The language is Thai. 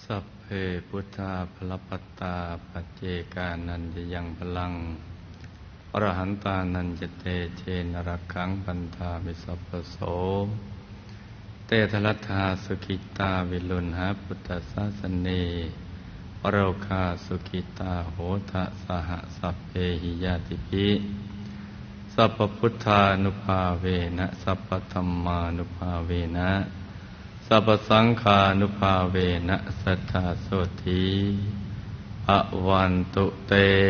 สัพเพพุทธาภลปัตตาปัจเจกานันจะยังพลังอรหันตานันจะเตเชนรักขังปันธามิสัพพโสเตทลัทธาสุขิตาวิลุณหาพุทธศาสเนวโรคาสุขิตาโหทะสหสัพเพหิยาติภิสัพพพุทธานุภาเวนะสัพพธัมมานุภาเวนะสัพพสังฆานุภาเวนะสัทธาโสธีอวันตุเต